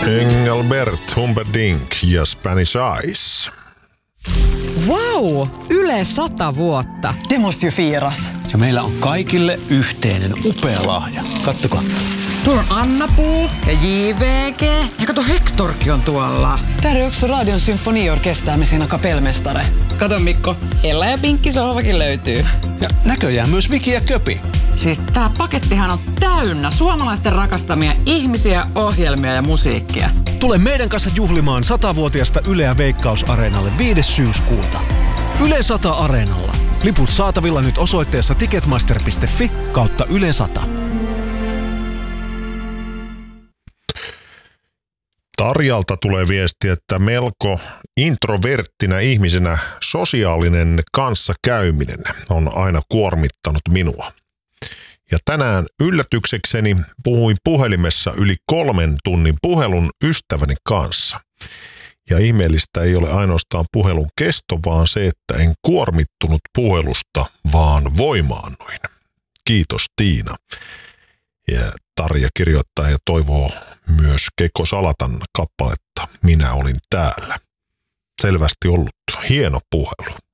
Engelbert Humperdinck ja Spanish Eyes. Vau! Yle 100 vuotta. Det måste ju firas. Ja meillä on kaikille yhteinen upea lahja. Kattokaa. Tuolla on Anna-Puu ja JVG. Ja kato, Hektorkin on tuolla. Där är också Radion symfoniorkester med sina kapellmästare. Kato Mikko, Ella ja Pinkki sohvakin löytyy. Ja näköjään myös Viki ja Köpi. Siis tää pakettihan on täynnä suomalaisten rakastamia ihmisiä, ohjelmia ja musiikkia. Tule meidän kanssa juhlimaan 100-vuotiasta Yleä Veikkaus-areenalle 5. syyskuuta. Yle 100 Areenalla. Liput saatavilla nyt osoitteessa ticketmaster.fi/Yle 100. Tarjalta tulee viesti, että melko introverttinä ihmisenä sosiaalinen kanssakäyminen on aina kuormittanut minua. Ja tänään yllätyksekseni puhuin puhelimessa yli 3 tunnin puhelun ystäväni kanssa. Ja ihmeellistä ei ole ainoastaan puhelun kesto, vaan se, että en kuormittunut puhelusta, vaan voimaannuin. Kiitos Tiina. Ja Tarja kirjoittaa ja toivoo myös Kekko Salatan kappaletta Minä olin täällä. Selvästi ollut hieno puhelu.